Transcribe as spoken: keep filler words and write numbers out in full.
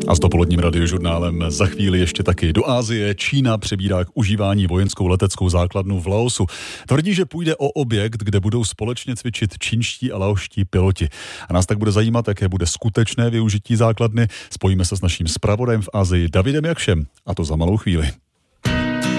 A s dopoledním radiožurnálem za chvíli ještě taky do Asie. Čína přebírá k užívání vojenskou leteckou základnu v Laosu. Tvrdí, že půjde o objekt, kde budou společně cvičit čínští a laoští piloti. A nás tak bude zajímat, jaké bude skutečné využití základny. Spojíme se s naším zpravodajem v Asii Davidem Jakšem, a to za malou chvíli.